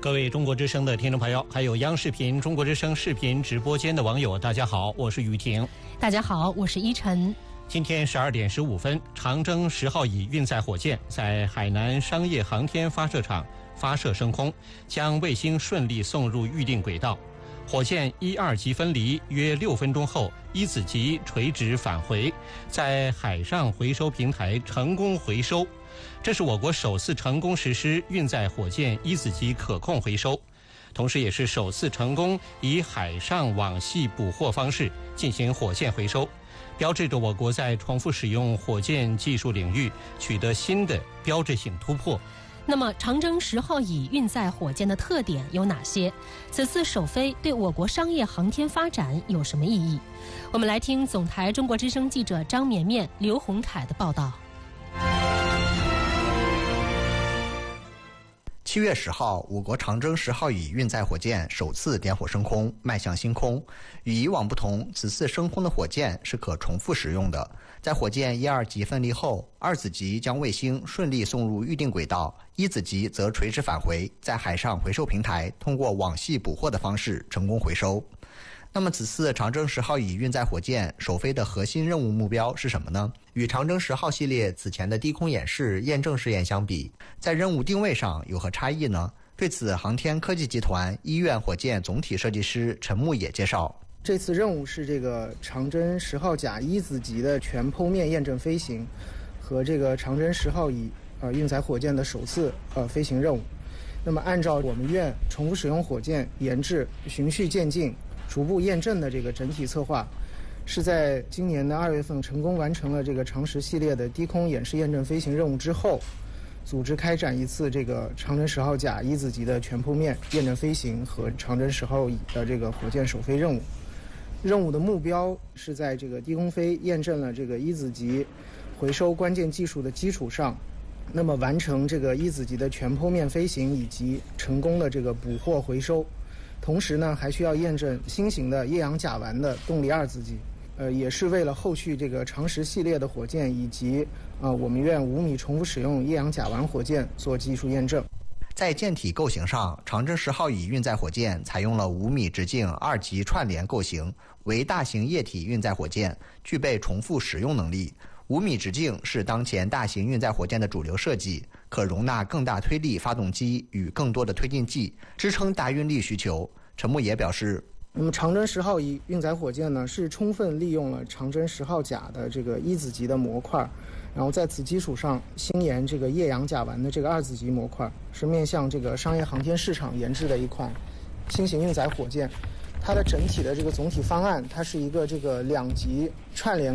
各位中国之声的听众朋友，还有央视频、中国之声视频直播间的网友，大家好，我是雨婷。 大家好，我是依晨。 今天12点15分，长征10号乙运载火箭在海南商业航天发射场发射升空，将卫星顺利送入预定轨道。火箭1、2级分离约6分钟后，一子级垂直返回，在海上回收平台成功回收。这是我国首次成功实施运载火箭一子级可控回收，同时也是首次成功以海上网系捕获方式进行火箭回收，标志着我国在重复使用火箭技术领域取得新的标志性突破。 那么长征10号乙运载火箭的特点有哪些？此次首飞对我国商业航天发展有什么意义？我们来听总台中国之声记者张绵绵、刘洪凯的报道。 7月10号，我国长征10号乙运载火箭首次点火升空，迈向星空。与以往不同，此次升空的火箭是可重复使用的。在火箭1、2级分离后，2子级将卫星顺利送入预定轨道，1子级则垂直返回，在海上回收平台通过网系捕获的方式成功回收。那么此次长征10号乙运载火箭首飞的核心任务目标是什么呢？与长征10号系列此前的低空演示、验证试验相比，在任务定位上有何差异呢？对此，航天科技集团医院火箭总体设计师陈牧野介绍， 这次任务是这个长征10号甲一子级的全剖面验证飞行和这个长征10号乙运载火箭的首次飞行任务。那么按照我们院重复使用火箭研制、循序渐进、逐步验证的这个整体策划，是在今年的2月份成功完成了这个长10系列的低空演示验证飞行任务之后，组织开展一次这个长征10号甲一子级的全剖面验证飞行和长征10号乙的这个火箭首飞任务。任务的目标是在这个低空飞验证了这个一子级回收关键技术的基础上，那么完成这个一子级的全剖面飞行以及成功的这个捕获回收。同时呢，还需要验证新型的液氧甲烷的动力2子级，也是为了后续这个长10系列的火箭以及我们院5米重复使用液氧甲烷火箭做技术验证。 在舰体构型上，长征10号乙运载火箭采用了5米直径2级串联构型，为大型液体运载火箭，具备重复使用能力。5米直径是当前大型运载火箭的主流设计，可容纳更大推力发动机与更多的推进剂，支撑大运力需求。陈牧野表示， 那么长征10号乙运载火箭呢，是充分利用了长征10号甲的这个一子级的模块，然后在此基础上新研这个液氧甲烷的这个2子级模块，是面向这个商业航天市场研制的一款新型运载火箭。它的整体的这个总体方案，它是一个这个2级串联